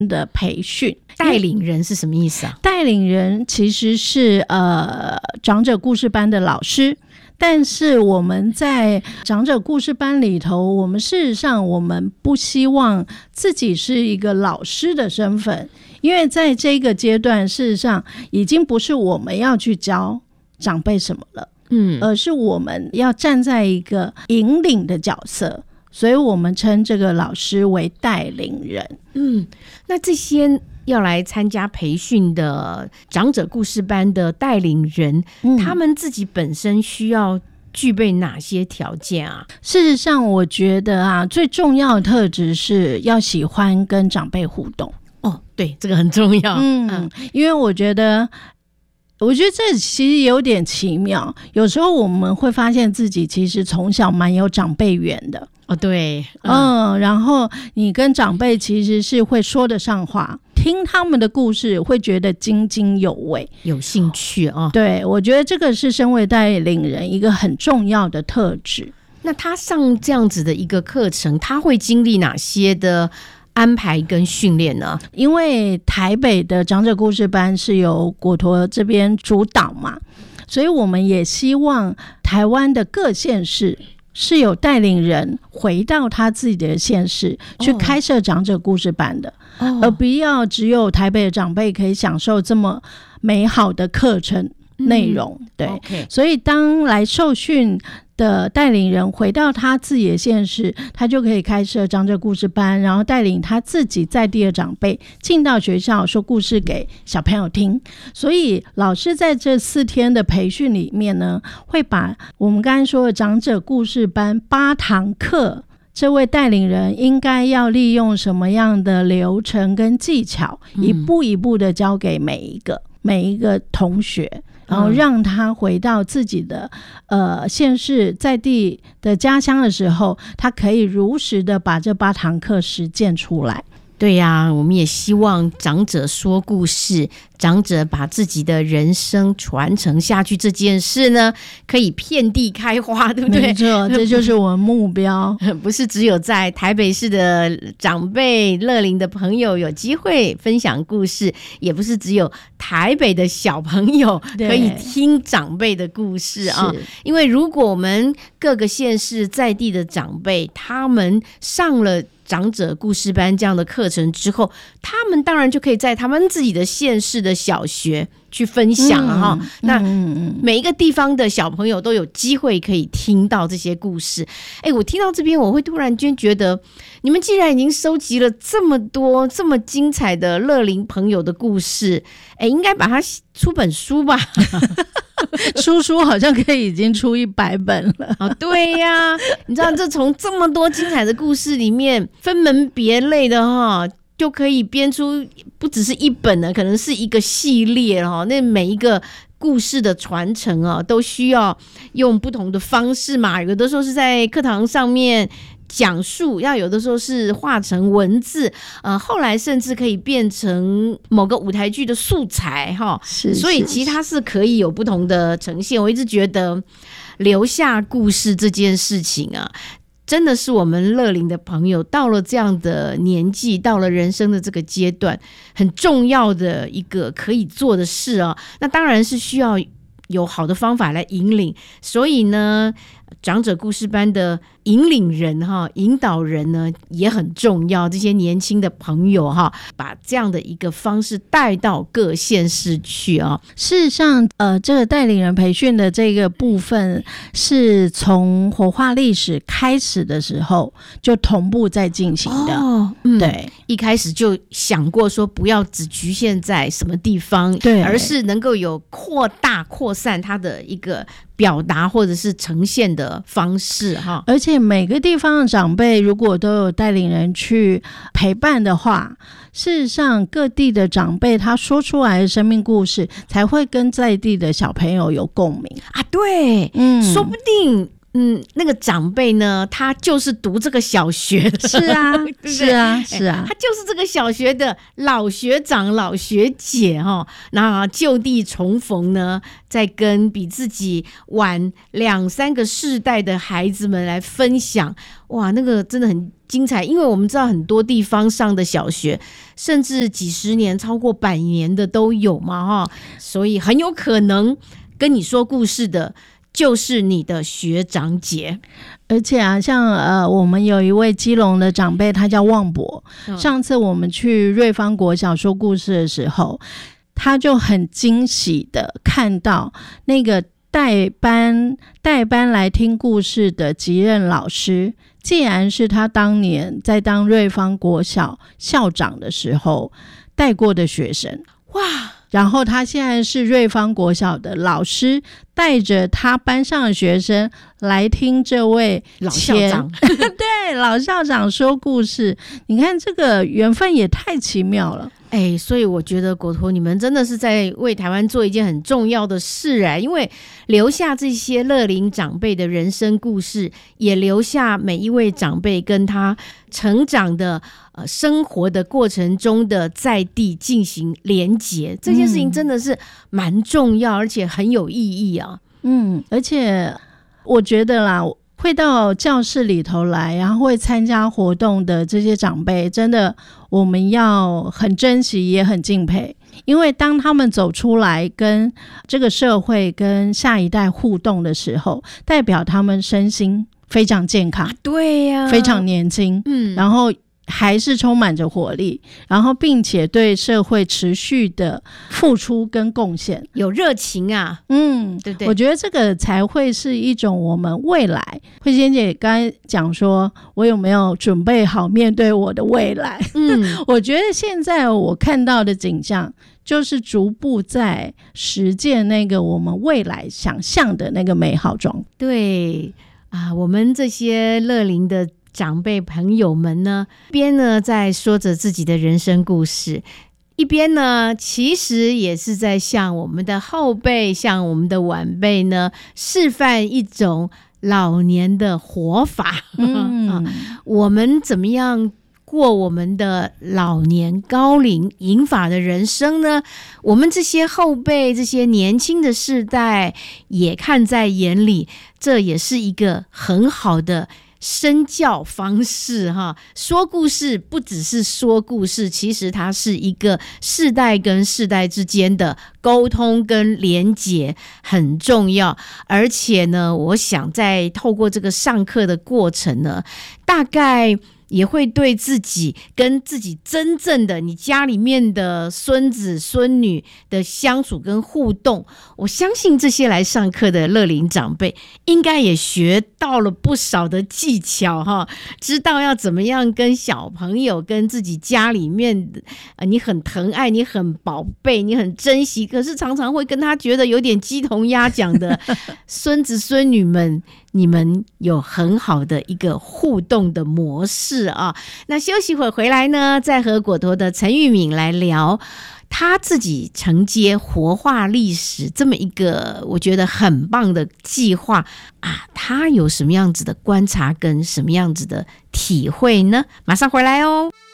的培训。 带领人是什么意思啊？ 带领人其实是长者故事班的老师，但是我们在长者故事班里头，我们事实上我们不希望自己是一个老师的身份，因为在这个阶段事实上已经不是我们要去教长辈什么了，而是我们要站在一个引领的角色，所以我们称这个老师为带领人。 那这些要来参加培训的长者故事班的带领人，他们自己本身需要具备哪些条件啊？ 事实上我觉得最重要的特质是要喜欢跟长辈互动。 对，这个很重要。 因为我觉得这其实有点奇妙，有时候我们会发现自己其实从小蛮有长辈缘的。 对， 然后你跟长辈其实是会说得上话，听他们的故事会觉得津津有味， 有兴趣对，我觉得这个是身为带领人一个很重要的特质。 那他上这样子的一个课程，他会经历哪些的安排跟训练呢？ 因为台北的长者故事班是由果陀这边主导嘛，所以我们也希望台湾的各县市是有带领人回到他自己的县市去开设长者故事班的，而不要只有台北的长辈可以享受这么美好的课程内容。对，所以当来受训的带领人回到他自己的县市，他就可以开设长者故事班，然后带领他自己在地的长辈进到学校说故事给小朋友听。所以老师在这4天的培训里面呢，会把我们刚才说的长者故事班8堂课，这位带领人应该要利用什么样的流程跟技巧，一步一步的教给每一个同学，然后让他回到自己的县市在地的家乡的时候，他可以如实的把这8堂课实践出来。 对呀，我们也希望长者说故事，长者把自己的人生传承下去这件事呢，可以遍地开花，对不对？ 没错，这就是我们目标。 不是只有在台北市的长辈乐龄的朋友有机会分享故事，也不是只有台北的小朋友可以听长辈的故事啊。因为如果我们各个县市在地的长辈，他们上了长者故事班这样的课程之后，他们当然就可以在他们自己的县市的小学去分享那每一个地方的小朋友都有机会可以听到这些故事。我听到这边我会突然间觉得，你们既然已经收集了这么多这么精彩的乐龄朋友的故事，应该把它出本书吧。 书好像可以已经出100本了。 对呀，你知道这从这么多精彩的故事里面分门别类的就可以编出不只是1本呢，可能是一个系列那每一个故事的传承都需要用不同的方式嘛，有的时候是在课堂上面讲述，要有的时候是画成文字，后来甚至可以变成某个舞台剧的素材所以其实它是可以有不同的呈现。我一直觉得留下故事这件事情真的是我们乐龄的朋友到了这样的年纪，到了人生的这个阶段很重要的一个可以做的事那当然是需要有好的方法来引领。所以呢，长者故事班的引领人引导人呢也很重要，这些年轻的朋友把这样的一个方式带到各县市去事实上这个带领人培训的这个部分是从活化历史开始的时候就同步在进行的对， 一开始就想过说不要只局限在什么地方， 对， 而是能够有扩大扩散它的一个表达或者是呈现的方式而且每个地方的长辈如果都有带领人去陪伴的话，事实上各地的长辈他说出来的生命故事才会跟在地的小朋友有共鸣对，说不定那个长辈呢，他就是读这个小学的， 是啊，是啊，是啊， 他就是这个小学的老学长、老学姐那就地重逢呢，再跟比自己晚2-3个世代的孩子们来分享，哇，那个真的很精彩，因为我们知道很多地方上的小学甚至几十年超过100年的都有嘛所以很有可能跟你说故事的就是你的学长姐。 而且啊，像我们有一位基隆的长辈，他叫旺博，上次我们去瑞芳国小说故事的时候，他就很惊喜的看到那个代班来听故事的级任老师，既然是他当年在当瑞芳国小校长的时候带过的学生。 哇！ 然后他现在是瑞芳国小的老师，带着他班上的学生来听这位老校长对，老校长说故事。你看这个缘分也太奇妙了。 所以我觉得果陀你们真的是在为台湾做一件很重要的事因为留下这些乐龄长辈的人生故事，也留下每一位长辈跟他成长的生活的过程中的在地进行连结，这件事情真的是蛮重要，而且很有意义啊。 而且我觉得啦，会到教室里头来，然后会参加活动的这些长辈，真的我们要很珍惜，也很敬佩。因为当他们走出来跟这个社会跟下一代互动的时候，代表他们身心非常健康， 对呀， 非常年轻，然后还是充满着活力，然后并且对社会持续的付出跟贡献， 有热情啊。对对， 我觉得这个才会是一种我们未来。慧仙姐刚才讲说我有没有准备好面对我的未来，我觉得现在我看到的景象就是逐步在实践那个我们未来想象的那个美好状。 对啊，我们这些乐龄的长辈朋友们呢，一边呢在说着自己的人生故事，一边呢其实也是在向我们的后辈，向我们的晚辈呢示范一种老年的活法。我们怎么样过我们的老年高龄银发的人生呢？我们这些后辈，这些年轻的世代也看在眼里，这也是一个很好的身教方式说故事不只是说故事，其实它是一个世代跟世代之间的沟通跟连结，很重要。而且呢，我想在透过这个上课的过程呢，大概也会对自己跟自己真正的你家里面的孙子孙女的相处跟互动，我相信这些来上课的乐龄长辈应该也学到了不少的技巧知道要怎么样跟小朋友跟自己家里面你很疼爱，你很宝贝，你很珍惜，可是常常会跟他觉得有点鸡同鸭讲的孙子孙女们，你们有很好的一个互动的模式那休息会回来呢，再和果陀的陈玉敏来聊他自己承接活化历史这么一个我觉得很棒的计划他有什么样子的观察跟什么样子的体会呢？马上回来哦。